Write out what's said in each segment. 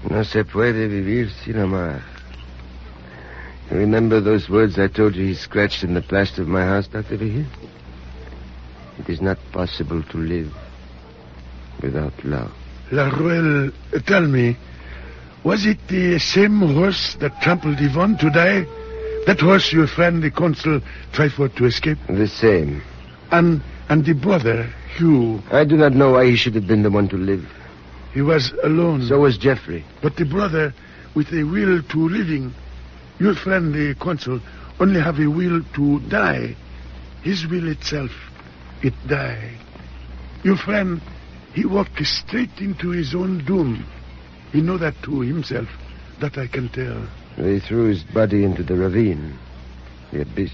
No se puede vivir sin amar. You remember those words I told you he scratched in the plaster of my house, Dr. Vigil? It is not possible to live without love. Laruelle, tell me, was it the same horse that trampled Yvonne to die? That horse your friend, the consul, tried for to escape? The same. And the brother, Hugh? I do not know why he should have been the one to live. He was alone. So was Jeffrey. But the brother, with a will to living, your friend, the consul, only have a will to die. His will itself, it died. Your friend, he walked straight into his own doom. He know that to himself, that I can tell. They threw his body into the ravine, the abyss.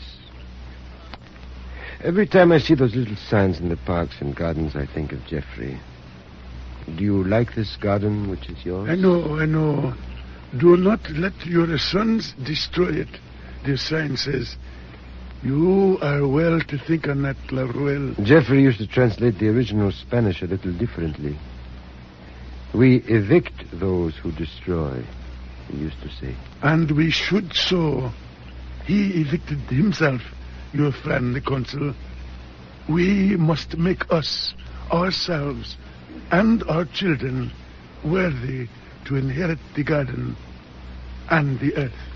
Every time I see those little signs in the parks and gardens, I think of Jeffrey. Do you like this garden, which is yours? I know. Do not let your sons destroy it. The sign says, you are well to think on that, Laruelle. Jeffrey used to translate the original Spanish a little differently. We evict those who destroy, he used to say. And we should so. He evicted himself, your friend, the consul. We must make us, ourselves, and our children worthy to inherit the garden and the earth.